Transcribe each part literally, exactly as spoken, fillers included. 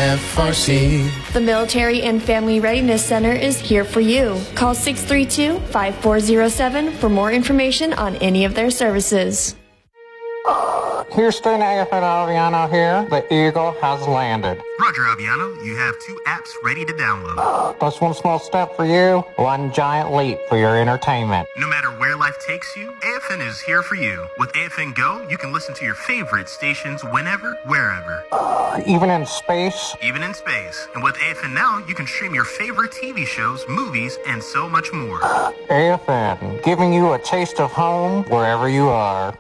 F R C. The Military and Family Readiness Center is here for you. Call six three two, five four zero seven for more information on any of their services. Houston, A F N Aviano here. The Eagle has landed. Roger, Aviano. You have two apps ready to download. That's one small step for you, one giant leap for your entertainment. No matter where life takes you, A F N is here for you. With A F N Go, you can listen to your favorite stations whenever, wherever. Even in space? Even in space. And with A F N Now, you can stream your favorite T V shows, movies, and so much more. A F N, giving you a taste of home wherever you are.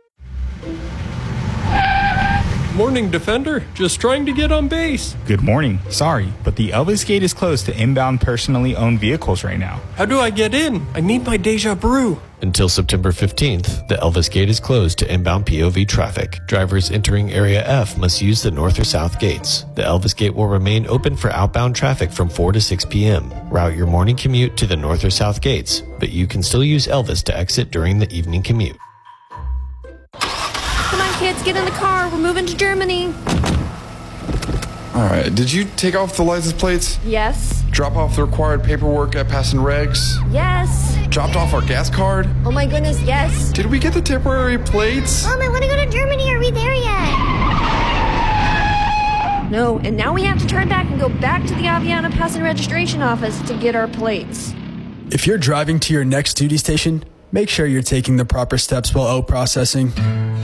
Morning, Defender. Just trying to get on base. Good morning. Sorry, but the Elvis Gate is closed to inbound personally owned vehicles right now. How do I get in? I need my Deja Brew. Until September fifteenth, the Elvis Gate is closed to inbound P O V traffic. Drivers entering Area F must use the north or south gates. The Elvis Gate will remain open for outbound traffic from four to six p.m. Route your morning commute to the north or south gates, but you can still use Elvis to exit during the evening commute. Come on, kids, get in the car. We're moving to Germany. All right, did you take off the license plates? Yes. Drop off the required paperwork at Passing Regs? Yes. Dropped off our gas card? Oh my goodness, yes. Did we get the temporary plates? Mom, I want to go to Germany. Are we there yet? No, and now we have to turn back and go back to the Aviana Pass and Registration Office to get our plates. If you're driving to your next duty station, make sure you're taking the proper steps while O processing.